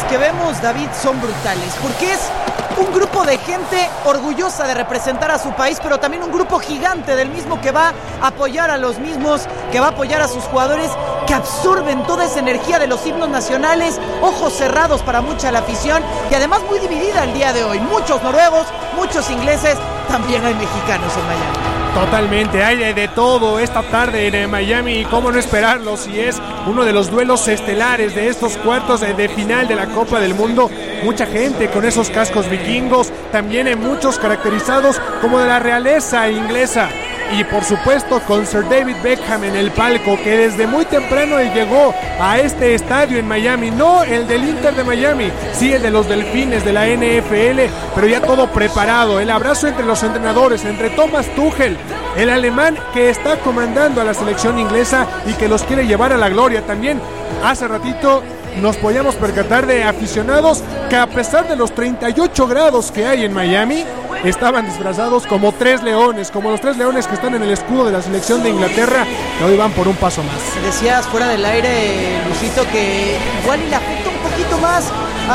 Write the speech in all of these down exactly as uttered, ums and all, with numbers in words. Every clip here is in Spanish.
que vemos, David, son brutales, porque es un grupo de gente orgullosa de representar a su país, pero también un grupo gigante del mismo que va a apoyar a los mismos, que va a apoyar a sus jugadores, que absorben toda esa energía de los himnos nacionales, ojos cerrados para mucha la afición, y además muy dividida el día de hoy. Muchos noruegos, muchos ingleses, también hay mexicanos en Miami. Totalmente, hay de todo esta tarde en Miami y cómo no esperarlo si es uno de los duelos estelares de estos cuartos de, de final de la Copa del Mundo. Mucha gente con esos cascos vikingos, también hay muchos caracterizados como de la realeza inglesa. Y por supuesto con Sir David Beckham en el palco, que desde muy temprano llegó a este estadio en Miami, no el del Inter de Miami, sí el de los Delfines de la N F L, pero ya todo preparado, el abrazo entre los entrenadores, entre Thomas Tuchel, el alemán que está comandando a la selección inglesa y que los quiere llevar a la gloria. También hace ratito nos podíamos percatar de aficionados que, a pesar de los treinta y ocho grados que hay en Miami, estaban disfrazados como tres leones, como los tres leones que están en el escudo de la selección de Inglaterra, que hoy van por un paso más. Decías fuera del aire, Lucito, que igual y le afecta un poquito más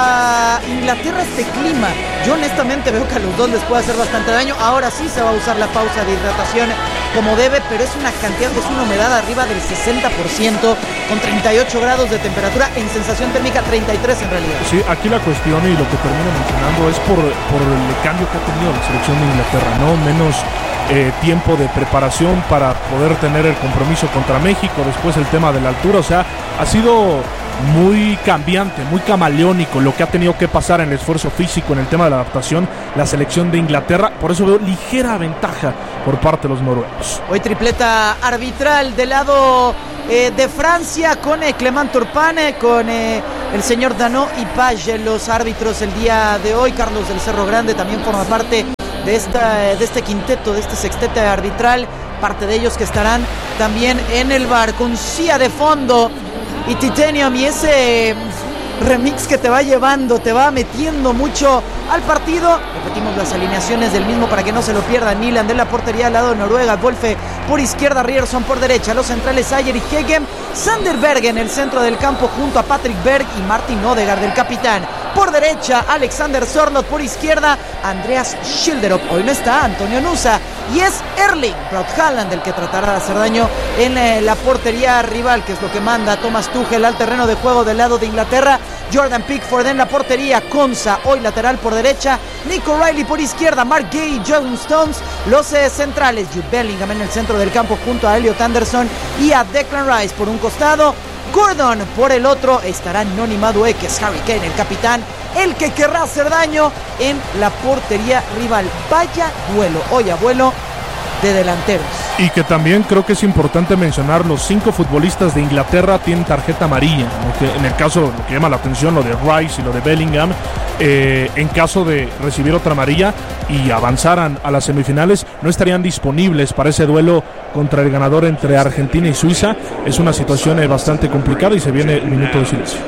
a Inglaterra este clima. Yo honestamente veo que a los dos les puede hacer bastante daño. Ahora sí se va a usar la pausa de hidratación como debe, pero es una cantidad, es una humedad arriba del sesenta por ciento, con treinta y ocho grados de temperatura, en sensación térmica treinta y tres en realidad. Sí, aquí la cuestión y lo que termino mencionando es por, por el cambio que ha tenido la selección de Inglaterra, ¿no? Menos eh, tiempo de preparación para poder tener el compromiso contra México, después el tema de la altura, o sea, ha sido muy cambiante, muy camaleónico lo que ha tenido que pasar en el esfuerzo físico, en el tema de la adaptación, la selección de Inglaterra. Por eso veo ligera ventaja por parte de los noruegos. Hoy tripleta arbitral del lado eh, de Francia, con eh, Clement Turpin, eh, con eh, el señor Danot y Page, los árbitros el día de hoy. Carlos del Cerro Grande también forma parte de, esta, de este quinteto, de este sextete arbitral, parte de ellos que estarán también en el bar, con Sia de fondo y Titanium, y ese remix que te va llevando, te va metiendo mucho al partido. Repetimos las alineaciones del mismo para que no se lo pierdan. Nyland de la portería al lado de Noruega, Wolfe por izquierda, Ryerson por derecha, los centrales Ayer y Hegem, Sander Berg en el centro del campo junto a Patrick Berg y Martin Odegaard, del capitán. Por derecha, Alexander Sørloth, por izquierda, Andreas Schilderup. Hoy no está Antonio Nusa y es Erling Braut Haaland el que tratará de hacer daño en eh, la portería rival, que es lo que manda Thomas Tuchel al terreno de juego del lado de Inglaterra. Jordan Pickford en la portería, Konsa hoy lateral por derecha, Nico Riley por izquierda, Mark Gay y John Stones los eh, centrales, Jude Bellingham en el centro del campo junto a Elliot Anderson y a Declan Rice por un costado, Gordon por el otro. Estará Noni Madueke, que es Harry Kane, el capitán, el que querrá hacer daño en la portería rival. Vaya duelo, hoy abuelo de delanteros. Y que también creo que es importante mencionar, los cinco futbolistas de Inglaterra tienen tarjeta amarilla, ¿no? Que en el caso, lo que llama la atención, lo de Rice y lo de Bellingham, eh, en caso de recibir otra amarilla y avanzaran a las semifinales, no estarían disponibles para ese duelo contra el ganador entre Argentina y Suiza. Es una situación eh, bastante complicada y se viene el minuto de silencio.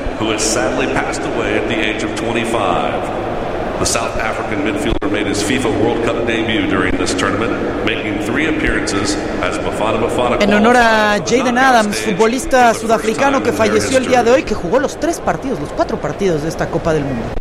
The South African midfielder made his FIFA World Cup debut during this tournament, making three appearances as Bafana Bafana. En honor a Jaden Adams, futbolista sudafricano que falleció el día de hoy, que jugó los tres partidos, los cuatro partidos de esta Copa del Mundo.